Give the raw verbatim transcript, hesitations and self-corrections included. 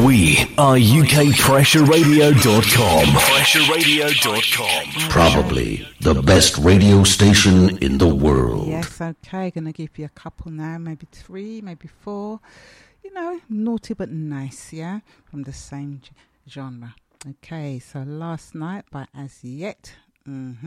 We are U K Pressure Radio dot com. Pressure Radio dot com. Probably the best radio station in the world. Yes, okay. Going to give you a couple now, maybe three, maybe four. You know, naughty but nice, yeah? From the same g- genre. Okay, so Last Night by As Yet. Mm-hmm.